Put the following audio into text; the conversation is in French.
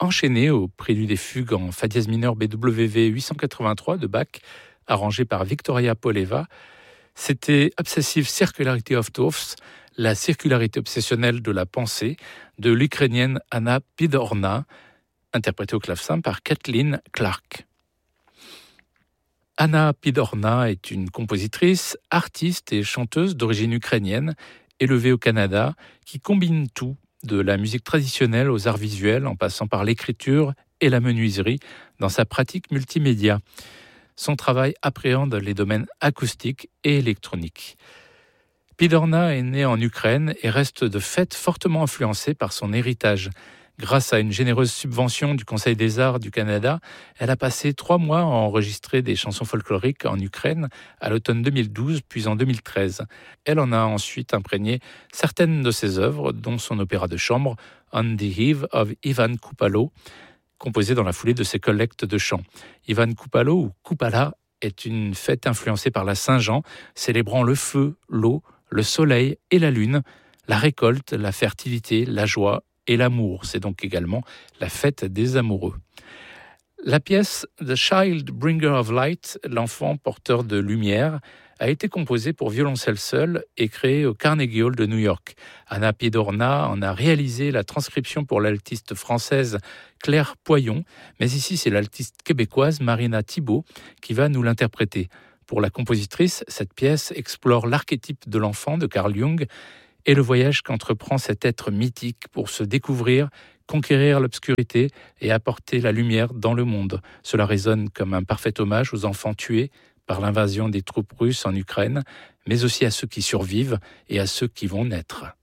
enchaîné au prélude des fugues en fa dièse mineur BWV 883 de Bach, arrangé par Victoria Poleva. C'était Obsessive Circularity of Thoughts, la circularité obsessionnelle de la pensée, de l'Ukrainienne Anna Pidorna, interprétée au clavecin par Kathleen Clark. Anna Pidorna est une compositrice, artiste et chanteuse d'origine ukrainienne, élevée au Canada, qui combine tout, de la musique traditionnelle aux arts visuels, en passant par l'écriture et la menuiserie, dans sa pratique multimédia. Son travail appréhende les domaines acoustiques et électroniques. Pidorna est née en Ukraine et reste de fait fortement influencée par son héritage. Grâce à une généreuse subvention du Conseil des Arts du Canada, elle a passé 3 mois à enregistrer des chansons folkloriques en Ukraine à l'automne 2012 puis en 2013. Elle en a ensuite imprégné certaines de ses œuvres, dont son opéra de chambre « On the Eve of Ivan Kupalo », composé dans la foulée de ses collectes de chants. Ivan Kupalo ou Kupala est une fête influencée par la Saint-Jean, célébrant le feu, l'eau, le soleil et la lune, la récolte, la fertilité, la joie et l'amour. C'est donc également la fête des amoureux. La pièce The Child Bringer of Light, l'enfant porteur de lumière, a été composée pour violoncelle seul et créée au Carnegie Hall de New York. Anna Pidorna en a réalisé la transcription pour l'altiste française Claire Poyon, mais ici c'est l'altiste québécoise Marina Thibault qui va nous l'interpréter. Pour la compositrice, cette pièce explore l'archétype de l'enfant de Carl Jung et le voyage qu'entreprend cet être mythique pour se découvrir, conquérir l'obscurité et apporter la lumière dans le monde. Cela résonne comme un parfait hommage aux enfants tués par l'invasion des troupes russes en Ukraine, mais aussi à ceux qui survivent et à ceux qui vont naître.